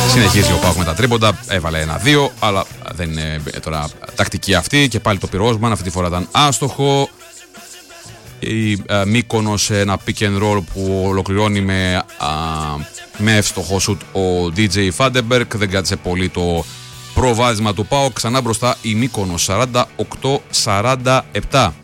Συνεχίζει ο ΠΑΟΚ με τα τρίποντα, έβαλε 1-2, αλλά δεν είναι τώρα τακτική αυτή και πάλι το πυρόσμαν, αυτή τη φορά ήταν άστοχο. Η Μύκονος, ένα pick and roll που ολοκληρώνει με εύστοχο σουτ ο DJ Vandenberg, δεν κράτησε πολύ το προβάδισμα του ΠΑΟΚ, ξανά μπροστά η Μύκονος 48-47.